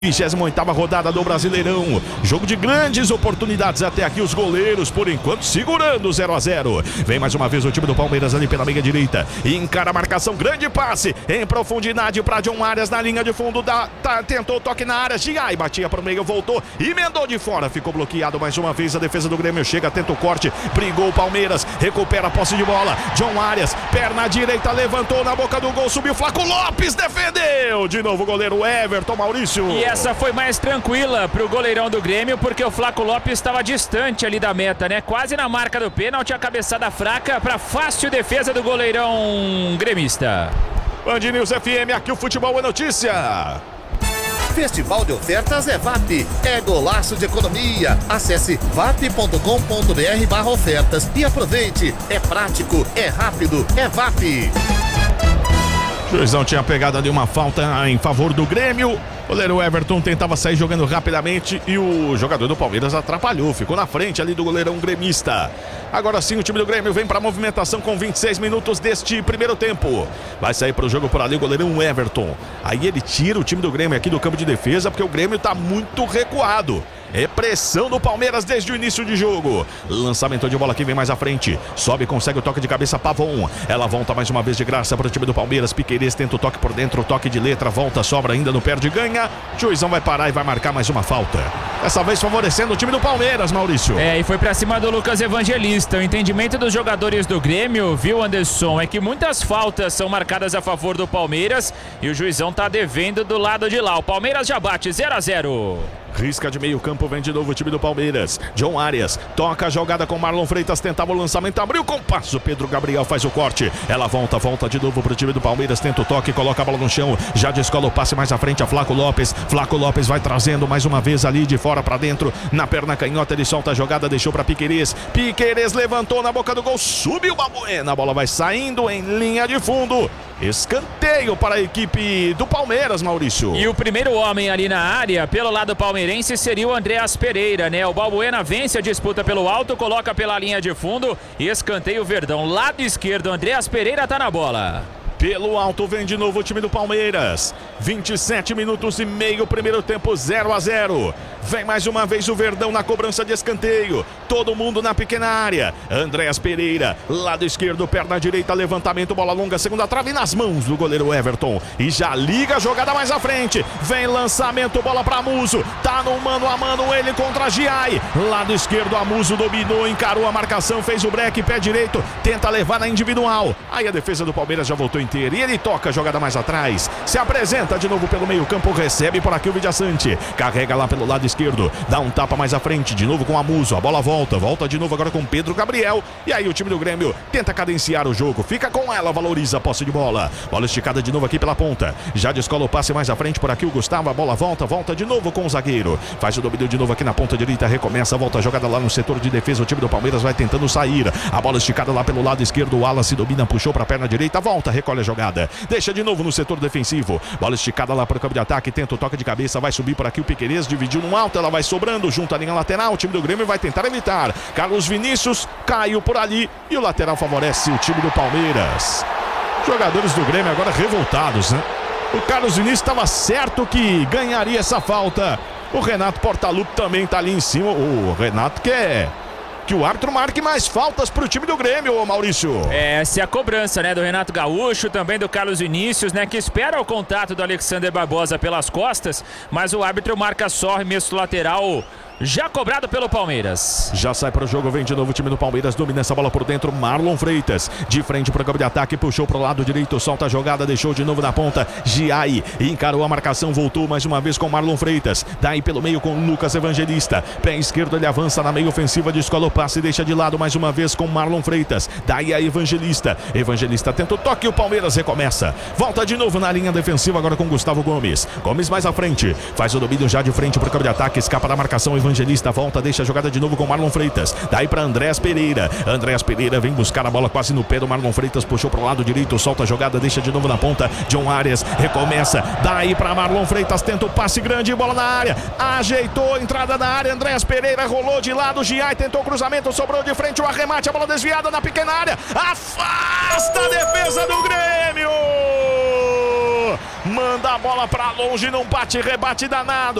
28ª rodada do Brasileirão. Jogo de grandes oportunidades até aqui. Os goleiros, por enquanto, segurando 0-0. Vem mais uma vez o time do Palmeiras ali pela meia direita. Encara a marcação. Grande passe em profundidade para John Arias na linha de fundo. Tentou o toque na área. Giai batia para o meio, voltou. Emendou de fora. Ficou bloqueado mais uma vez. A defesa do Grêmio chega, tenta o corte. Brigou o Palmeiras. Recupera a posse de bola. John Arias, perna direita, levantou na boca do gol. Subiu Flaco Lopes, defendeu. De novo o goleiro Everton, Maurício. E essa foi mais tranquila pro goleirão do Grêmio, porque o Flaco Lopes estava distante ali da meta, né? Quase na marca do pênalti, a cabeçada fraca para fácil defesa do goleirão gremista. Band News FM, aqui o futebol é notícia. Festival de ofertas é VAP, é golaço de economia. Acesse vap.com.br/ofertas e aproveite. É prático, é rápido, é VAP. O juizão tinha pegado ali uma falta em favor do Grêmio. O goleiro Everton tentava sair jogando rapidamente e o jogador do Palmeiras atrapalhou. Ficou na frente ali do goleirão gremista. Agora sim o time do Grêmio vem para a movimentação com 26 minutos deste primeiro tempo. Vai sair para o jogo por ali o goleirão Everton. Aí ele tira o time do Grêmio aqui do campo de defesa porque o Grêmio está muito recuado. É pressão do Palmeiras desde o início de jogo. Lançamento de bola que vem mais à frente. Sobe, consegue o toque de cabeça, Pavon. Ela volta mais uma vez de graça para o time do Palmeiras. Piquerez tenta o toque por dentro, o toque de letra. Volta, sobra ainda no perde, ganha. Juizão vai parar e vai marcar mais uma falta. Dessa vez favorecendo o time do Palmeiras, Maurício. E foi pra cima do Lucas Evangelista. O entendimento dos jogadores do Grêmio, viu, Anderson, é que muitas faltas são marcadas a favor do Palmeiras e o juizão tá devendo do lado de lá. O Palmeiras já bate 0-0. Risca de meio campo, vem de novo o time do Palmeiras. John Arias toca a jogada com Marlon Freitas, tentava o lançamento, abriu com passo. Pedro Gabriel faz o corte. Ela volta de novo pro time do Palmeiras, tenta o toque, coloca a bola no chão. Já descola o passe mais à frente a Flaco Lopes. Flaco Lopes vai trazendo mais uma vez ali de fora pra dentro. Na perna canhota ele solta a jogada, deixou pra Piquerez. Piquerez levantou na boca do gol, subiu Balbuena. A bola vai saindo em linha de fundo. Escanteio para a equipe do Palmeiras, Maurício. E o primeiro homem ali na área, pelo lado palmeirense, seria o Andreas Pereira, né? O Balbuena vence a disputa pelo alto, coloca pela linha de fundo e escanteio Verdão. Lado esquerdo, Andreas Pereira tá na bola. Pelo alto vem de novo o time do Palmeiras. 27 minutos e meio, primeiro tempo 0-0. Vem mais uma vez o Verdão na cobrança de escanteio. Todo mundo na pequena área. Andreas Pereira, lado esquerdo, perna direita, levantamento, bola longa, segunda trave nas mãos do goleiro Everton. E já liga a jogada mais à frente. Vem lançamento, bola para Muso. Tá no mano a mano ele contra Giai. Lado esquerdo, Muso dominou, encarou a marcação, fez o break, pé direito, tenta levar na individual. Aí a defesa do Palmeiras já voltou inteira. E ele toca a jogada mais atrás. Se apresenta de novo pelo meio campo, recebe por aqui o Vidiaçante. Carrega lá pelo lado esquerdo, dá um tapa mais à frente, de novo com a Muso. A bola volta de novo agora com Pedro Gabriel. E aí o time do Grêmio tenta cadenciar o jogo, fica com ela, valoriza a posse de bola. Bola esticada de novo aqui pela ponta. Já descola o passe mais à frente por aqui o Gustavo. A bola volta de novo com o zagueiro. Faz o domínio de novo aqui na ponta direita, recomeça, volta a jogada lá no setor de defesa. O time do Palmeiras vai tentando sair. A bola esticada lá pelo lado esquerdo, o Alan se domina, puxou para a perna direita, volta, recolhe a jogada. Deixa de novo no setor defensivo. Bola esticada lá para o campo de ataque, tenta o toque de cabeça, vai subir por aqui o Piquerez, dividiu no alto, ela vai sobrando junto à linha lateral. O time do Grêmio vai tentar evitar. Carlos Vinícius caiu por ali e o lateral favorece o time do Palmeiras. Jogadores do Grêmio agora revoltados, né? O Carlos Vinícius estava certo que ganharia essa falta. O Renato Portaluppi também está ali em cima. O Renato quer que o árbitro marque mais faltas para o time do Grêmio, Maurício. Essa é a cobrança, né, do Renato Gaúcho, também do Carlos Vinícius, né, que espera o contato do Alexander Barbosa pelas costas, mas o árbitro marca só arremesso lateral. Já cobrado pelo Palmeiras. Já sai para o jogo, vem de novo o time do Palmeiras, domina essa bola por dentro, Marlon Freitas, de frente para o campo de ataque, puxou para o lado direito, solta a jogada, deixou de novo na ponta, Giai, encarou a marcação, voltou mais uma vez com Marlon Freitas, daí pelo meio com Lucas Evangelista, pé esquerdo ele avança na meia ofensiva, descola o passe, deixa de lado mais uma vez com Marlon Freitas, daí a Evangelista tenta o toque e o Palmeiras recomeça, volta de novo na linha defensiva agora com Gustavo Gomes mais à frente, faz o domínio já de frente para o campo de ataque, escapa da marcação, Evangelista volta, deixa a jogada de novo com Marlon Freitas. Daí para Andreas Pereira. Andreas Pereira vem buscar a bola quase no pé do Marlon Freitas. Puxou para o lado direito, solta a jogada, deixa de novo na ponta. John Arias recomeça. Daí para Marlon Freitas, tenta o passe grande, bola na área. Ajeitou, entrada na área. Andreas Pereira rolou de lado. Giai tentou o cruzamento, sobrou de frente o arremate. A bola desviada na pequena área. Afasta a defesa do Grêmio. Manda a bola pra longe, não bate, rebate danado.